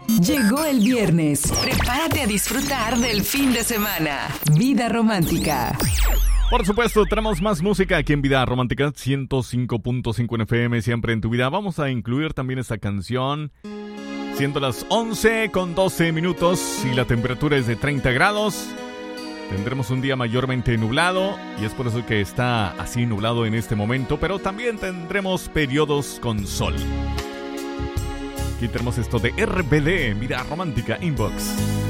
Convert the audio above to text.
Llegó el viernes. Prepárate a disfrutar del fin de semana. Vida romántica. Por supuesto, tenemos más música aquí en Vida Romántica 105.5 en FM, siempre en tu vida. Vamos a incluir también esta canción, siendo las 11:12 y la temperatura es de 30 grados. Tendremos un día mayormente nublado y es por eso que está así nublado en este momento, pero también tendremos periodos con sol. Aquí tenemos esto de RBD, Vida Romántica Inbox.